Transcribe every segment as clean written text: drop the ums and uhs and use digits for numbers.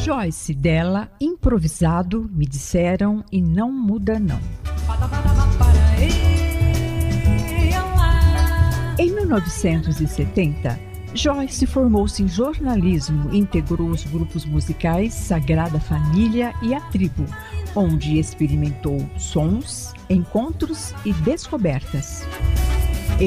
Joyce, dela, improvisado, me disseram e não muda não. Em 1970, Joyce formou-se em jornalismo e integrou os grupos musicais Sagrada Família e A Tribo, onde experimentou sons, encontros e descobertas. Em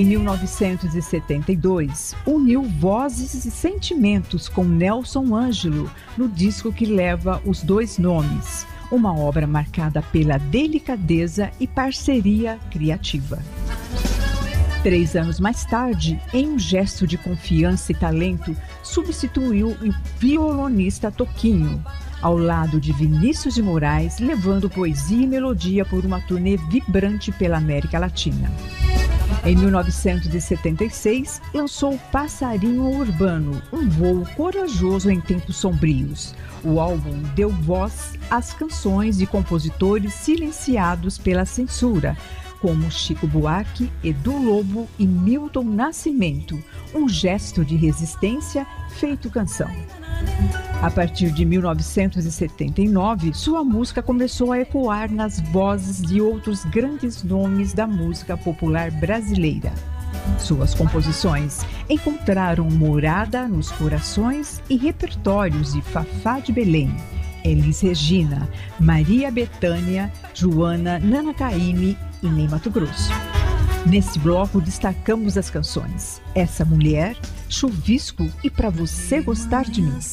1972, uniu vozes e sentimentos com Nelson Ângelo no disco que leva os dois nomes, uma obra marcada pela delicadeza e parceria criativa. 3 anos mais tarde, em um gesto de confiança e talento, substituiu o violonista Toquinho, ao lado de Vinícius de Moraes, levando poesia e melodia por uma turnê vibrante pela América Latina. Em 1976, lançou Passarinho Urbano, um voo corajoso em tempos sombrios. O álbum deu voz às canções de compositores silenciados pela censura, como Chico Buarque, Edu Lobo e Milton Nascimento, um gesto de resistência feito canção. A partir de 1979, sua música começou a ecoar nas vozes de outros grandes nomes da música popular brasileira. Suas composições encontraram morada nos corações e repertórios de Fafá de Belém, Elis Regina, Maria Bethânia, Joana, Nana Caymmi e Ney Matogrosso. Nesse bloco destacamos as canções Essa Mulher, Chuvisco e Pra Você Gostar de Mim.